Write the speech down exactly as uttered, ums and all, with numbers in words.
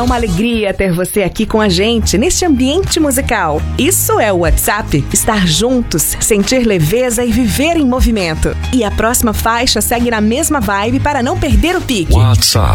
É uma alegria ter você aqui com a gente neste ambiente musical. Isso é o WhatsApp. Estar juntos, sentir leveza e viver em movimento. E a próxima faixa segue na mesma vibe para não perder o pique. WhatsApp.